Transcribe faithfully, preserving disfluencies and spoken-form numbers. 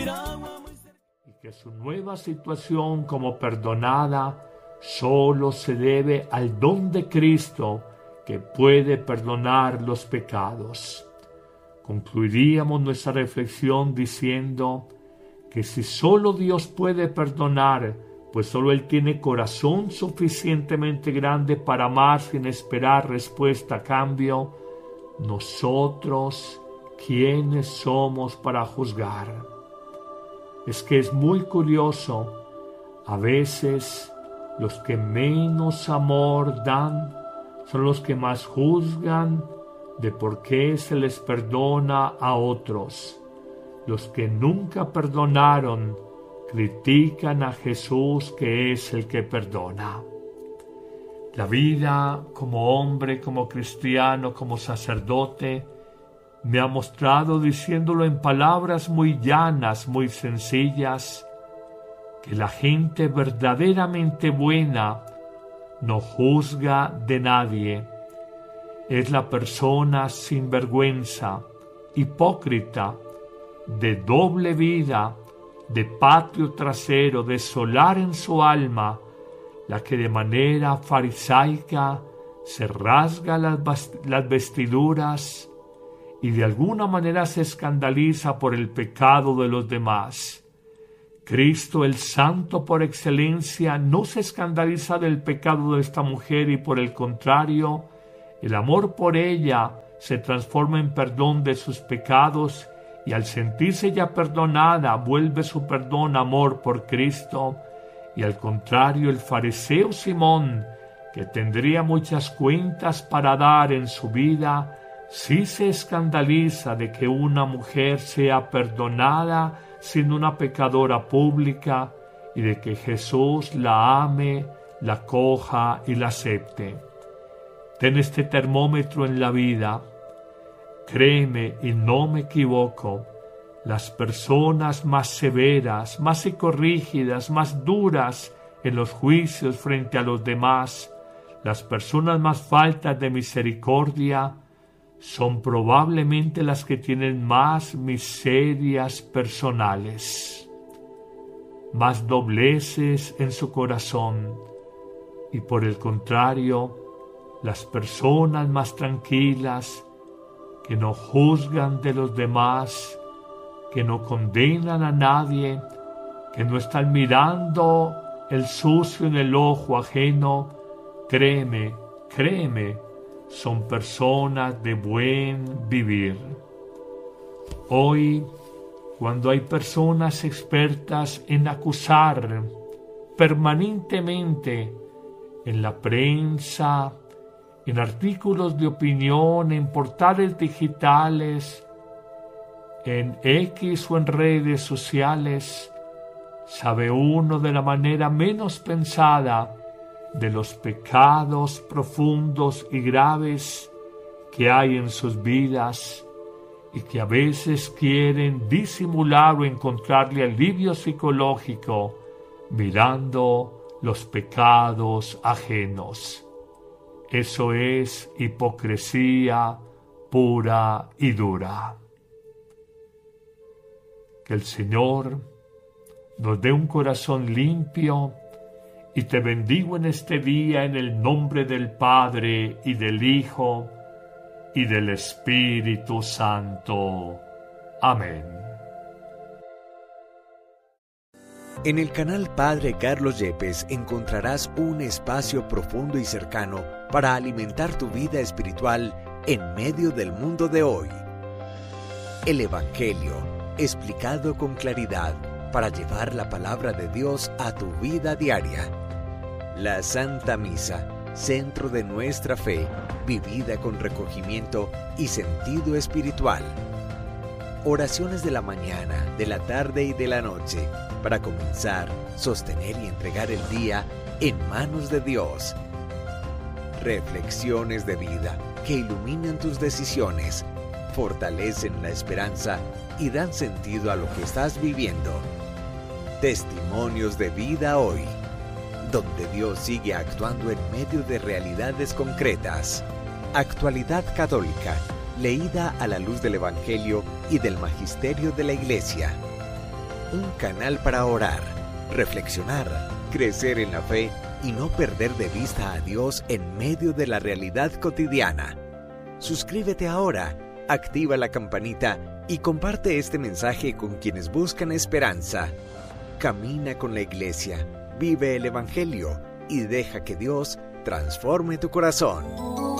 y que su nueva situación como perdonada solo se debe al don de Cristo que puede perdonar los pecados. Concluiríamos nuestra reflexión diciendo que si solo Dios puede perdonar, pues solo Él tiene corazón suficientemente grande para amar sin esperar respuesta a cambio, nosotros, ¿quiénes somos para juzgar? Es que es muy curioso, a veces los que menos amor dan son los que más juzgan de por qué se les perdona a otros. Los que nunca perdonaron critican a Jesús, que es el que perdona. La vida como hombre, como cristiano, como sacerdote, me ha mostrado, diciéndolo en palabras muy llanas, muy sencillas, que la gente verdaderamente buena no juzga de nadie. Es la persona sin vergüenza, hipócrita, de doble vida, de patio trasero, de solar en su alma, la que de manera farisaica se rasga las, las vestiduras y de alguna manera se escandaliza por el pecado de los demás. Cristo, el santo por excelencia, no se escandaliza del pecado de esta mujer y por el contrario, el amor por ella se transforma en perdón de sus pecados y al sentirse ya perdonada vuelve su perdón amor por Cristo. Y al contrario, el fariseo Simón, que tendría muchas cuentas para dar en su vida, sí se escandaliza de que una mujer sea perdonada siendo una pecadora pública y de que Jesús la ame, la acoja y la acepte. Ten este termómetro en la vida. Créeme y no me equivoco, las personas más severas, más psicorrígidas, más duras en los juicios frente a los demás, las personas más faltas de misericordia, son probablemente las que tienen más miserias personales, más dobleces en su corazón, y por el contrario, las personas más tranquilas, que no juzgan de los demás, que no condenan a nadie, que no están mirando el sucio en el ojo ajeno, créeme, créeme, son personas de buen vivir. Hoy, cuando hay personas expertas en acusar permanentemente en la prensa, en artículos de opinión, en portales digitales, en X o en redes sociales, sabe uno de la manera menos pensada de los pecados profundos y graves que hay en sus vidas y que a veces quieren disimular o encontrarle alivio psicológico mirando los pecados ajenos. Eso es hipocresía pura y dura. Que el Señor nos dé un corazón limpio y te bendigo en este día en el nombre del Padre y del Hijo y del Espíritu Santo. Amén. En el canal Padre Carlos Yepes encontrarás un espacio profundo y cercano para alimentar tu vida espiritual en medio del mundo de hoy. El Evangelio, explicado con claridad para llevar la palabra de Dios a tu vida diaria. La Santa Misa, centro de nuestra fe, vivida con recogimiento y sentido espiritual. Oraciones de la mañana, de la tarde y de la noche, para comenzar, sostener y entregar el día en manos de Dios. Reflexiones de vida que iluminan tus decisiones, fortalecen la esperanza y dan sentido a lo que estás viviendo. Testimonios de vida hoy, donde Dios sigue actuando en medio de realidades concretas. Actualidad católica, leída a la luz del Evangelio y del Magisterio de la Iglesia. un canal para orar, reflexionar, crecer en la fe y no perder de vista a Dios en medio de la realidad cotidiana. Suscríbete ahora, activa la campanita y comparte este mensaje con quienes buscan esperanza. Camina con la Iglesia, vive el Evangelio y deja que Dios transforme tu corazón.